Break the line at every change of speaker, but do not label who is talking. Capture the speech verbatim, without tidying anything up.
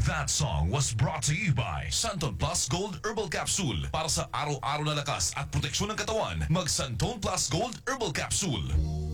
That song was brought to you by Santon Plus Gold Herbal Capsule. Para sa araw-araw na lakas at proteksyon ng katawan, mag Santon Plus Gold Herbal Capsule.